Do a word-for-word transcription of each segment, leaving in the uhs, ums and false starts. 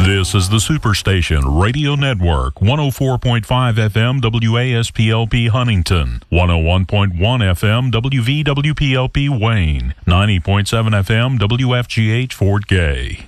This is the Superstation Radio Network, one oh four point five F M W A S P L P Huntington, one oh one point one F M W V W P L P Wayne, ninety point seven F M W F G H Fort Gay.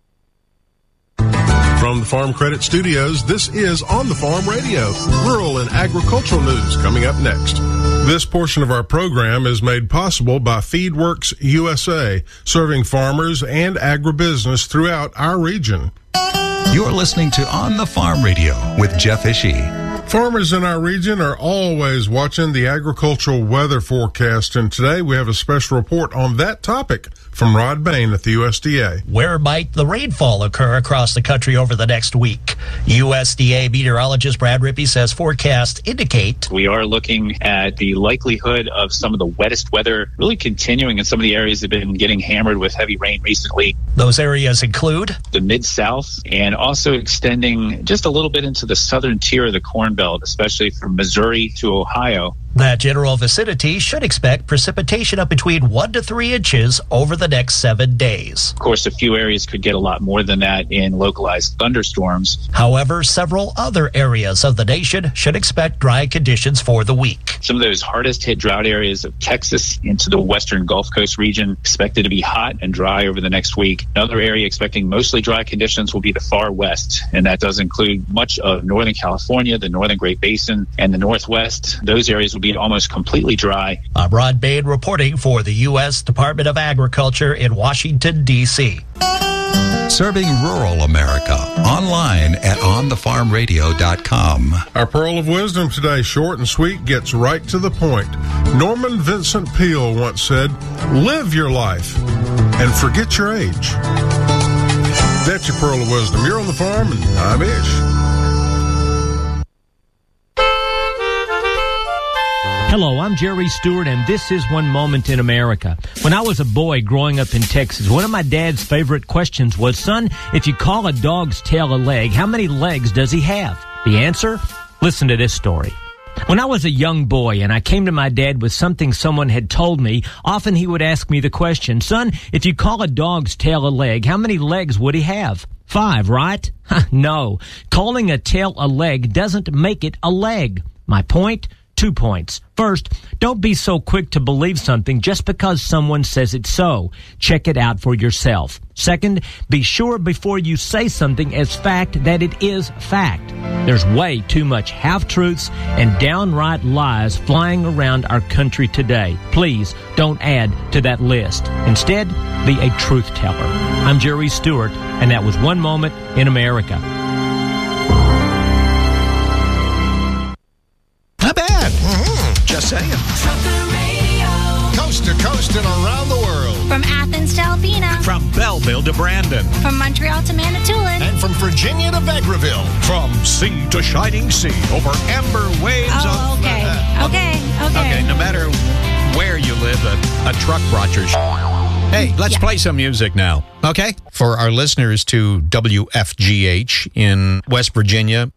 From the Farm Credit Studios, this is On the Farm Radio, rural and agricultural news coming up next. This portion of our program is made possible by FeedWorks U S A, serving farmers and agribusiness throughout our region. You're listening to On the Farm Radio with Jeff Ishii. Farmers in our region are always watching the agricultural weather forecast, and today we have a special report on that topic from Rod Bain at the U S D A. Where might the rainfall occur across the country over the next week? U S D A meteorologist Brad Rippey says forecasts indicate we are looking at the likelihood of some of the wettest weather really continuing in some of the areas that have been getting hammered with heavy rain recently. Those areas include the Mid-South and also extending just a little bit into the southern tier of the Corn Belt, especially from Missouri to Ohio. That general vicinity should expect precipitation of between one to three inches over the next seven days. Of course, a few areas could get a lot more than that in localized thunderstorms. However, several other areas of the nation should expect dry conditions for the week. Some of those hardest hit drought areas of Texas into the western Gulf Coast region expected to be hot and dry over the next week. Another area expecting mostly dry conditions will be the far west, and that does include much of Northern California, the Northern Great Basin, and the Northwest. Those areas will be almost completely dry. I'm Rod Bain reporting for the U S Department of Agriculture in Washington, D C Serving rural America, online at on the farm radio dot com. Our pearl of wisdom today, short and sweet, gets right to the point. Norman Vincent Peale once said, "Live your life and forget your age." That's your pearl of wisdom. You're on the farm, and I'm Ish. Hello, I'm Jerry Stewart, and this is One Moment in America. When I was a boy growing up in Texas, one of my dad's favorite questions was, "Son, if you call a dog's tail a leg, how many legs does he have?" The answer? Listen to this story. When I was a young boy and I came to my dad with something someone had told me, often he would ask me the question, "Son, if you call a dog's tail a leg, how many legs would he have?" Five, right? No. Calling a tail a leg doesn't make it a leg. My point? Two points. First, don't be so quick to believe something just because someone says it's so. Check it out for yourself. Second, be sure before you say something as fact that it is fact. There's way too much half-truths and downright lies flying around our country today. Please don't add to that list. Instead, be a truth teller. I'm Jerry Stewart, and that was One Moment in America. Not bad. Mm-hmm. Just saying. Trucker Radio. Coast to coast and around the world. From Athens to Alpena. From Belleville to Brandon. From Montreal to Manitoulin. And from Virginia to Vegreville. From sea to shining sea. Over amber waves oh, of... okay. Uh, okay. Okay. Okay, no matter where you live, a, a truck brought your... Sh- Hey, let's yeah. play some music now, okay? For our listeners to W F G H in West Virginia,